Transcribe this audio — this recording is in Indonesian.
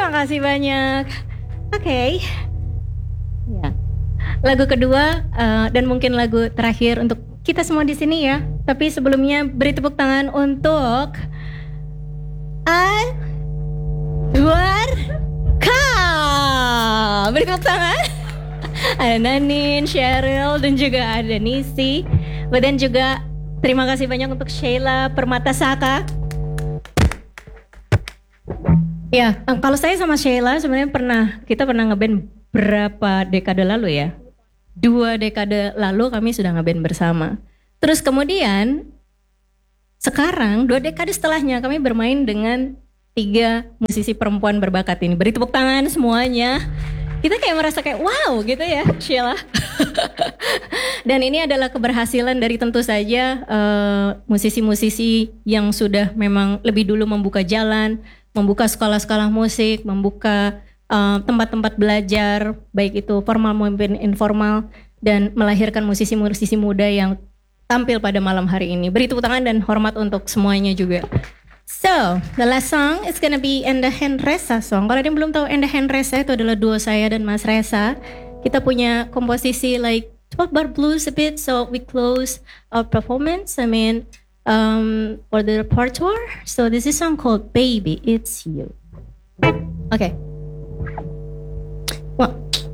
Terima kasih banyak. Oke. Ya. Lagu kedua dan mungkin lagu terakhir untuk kita semua di sini ya. Tapi sebelumnya beri tepuk tangan untuk Anwar Ka. Beri tepuk tangan. Ada Nanin, Cheryl, dan juga ada Nisi. Dan juga terima kasih banyak untuk Sheila Permatasaka. Ya, kalau saya sama Sheila sebenarnya kita pernah ngeband berapa dekade lalu ya? 2 dekade lalu kami sudah ngeband bersama. Terus kemudian sekarang 2 dekade setelahnya kami bermain dengan 3 musisi perempuan berbakat ini. Beri tepuk tangan semuanya. Kita kayak merasa kayak wow gitu ya, Sheila. Dan ini adalah keberhasilan dari tentu saja musisi-musisi yang sudah memang lebih dulu membuka jalan, membuka sekolah-sekolah musik, membuka tempat-tempat belajar, baik itu formal maupun informal, dan melahirkan musisi-musisi muda yang tampil pada malam hari ini. Beri tepuk tangan dan hormat untuk semuanya juga. So, the last song is gonna be Enda Henresa song. Kalau ada yang belum tahu, Enda Henresa itu adalah duo saya dan Mas Resa. Kita punya komposisi like 12 bar blues a bit, so we close our performance. For the repertoire. So this is a song called Baby It's You. Okay. 1,